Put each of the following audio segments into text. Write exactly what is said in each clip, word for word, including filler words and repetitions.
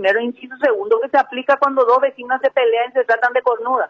primero, inciso segundo, que se aplica cuando dos vecinas se pelean y se tratan de cornuda.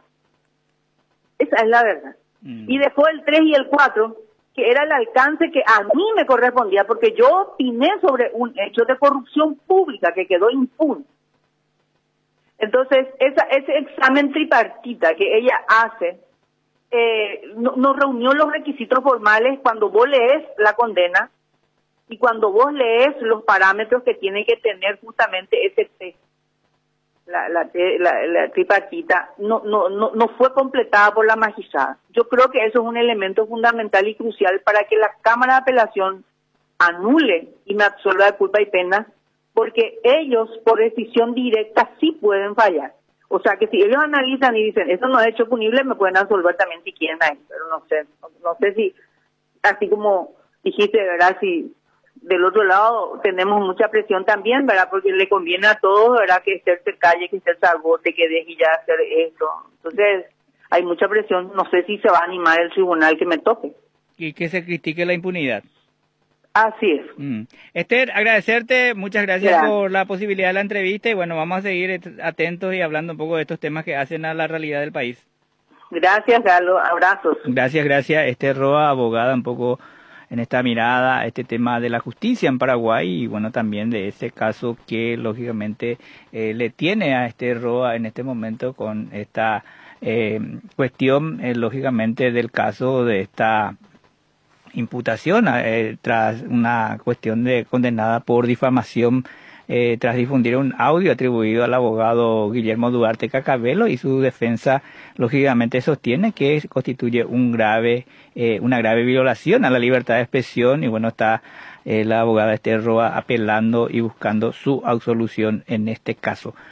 Esa es la verdad. Mm. Y después el tres y el cuatro, que era el alcance que a mí me correspondía, porque yo opiné sobre un hecho de corrupción pública que quedó impune. Entonces, esa, ese examen tripartita que ella hace, eh, no, no reunió los requisitos formales cuando vos lees la condena y cuando vos lees los parámetros que tiene que tener justamente ese texto. La, la, la, la tripartita no, no, no, no fue completada por la magistrada. Yo creo que eso es un elemento fundamental y crucial para que la Cámara de Apelación anule y me absuelva de culpa y pena, porque ellos por decisión directa sí pueden fallar. O sea que si ellos analizan y dicen, eso no es hecho punible, me pueden absolver también si quieren ahí, pero no sé, no, no sé si, así como dijiste, ¿verdad? Si del otro lado tenemos mucha presión también, ¿verdad? Porque le conviene a todos, ¿verdad? Que Esther se calle, que Esther se agote, que deje ya hacer esto. Entonces, hay mucha presión. No sé si se va a animar el tribunal que me toque. Y que se critique la impunidad. Así es. Mm. Esther, agradecerte, muchas gracias, gracias por la posibilidad de la entrevista y bueno, vamos a seguir atentos y hablando un poco de estos temas que hacen a la realidad del país. Gracias, Galo. Abrazos. Gracias, gracias. Esther Roa, abogada, un poco en esta mirada a este tema de la justicia en Paraguay y bueno también de ese caso que lógicamente eh, le tiene a Esther Roa en este momento con esta eh, cuestión eh, lógicamente del caso de esta imputación eh, tras una cuestión de condenada por difamación eh, tras difundir un audio atribuido al abogado Guillermo Duarte Cacabello y su defensa lógicamente sostiene que constituye un grave eh, una grave violación a la libertad de expresión y bueno está eh, la abogada Esther Roa apelando y buscando su absolución en este caso.